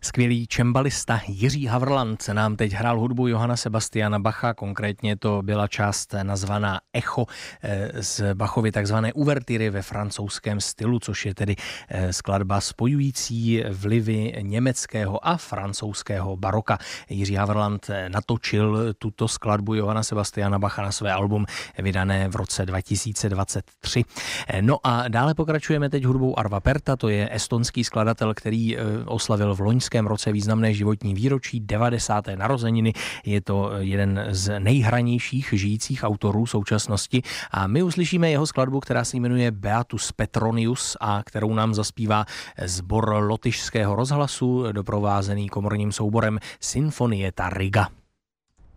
Skvělý čembalista Jiří Havrlant nám teď hrál hudbu Johanna Sebastiana Bacha, konkrétně to byla část nazvaná Echo z Bachovy takzvané uvertiry ve francouzském stylu, což je tedy skladba spojující vlivy německého a francouzského baroka. Jiří Havrlant natočil tuto skladbu Johanna Sebastiana Bacha na své album vydané v roce 2023. No a dále pokračujeme teď hudbou Arva Perta, to je estonský skladatel, který oslavil v loňském roce významné životní výročí, 90. narozeniny. Je to jeden z nejhranějších žijících autorů současnosti a my uslyšíme jeho skladbu, která se jmenuje Beatus Petronius a kterou nám zaspívá sbor Lotyšského rozhlasu, doprovázený komorním souborem Sinfonietta Riga.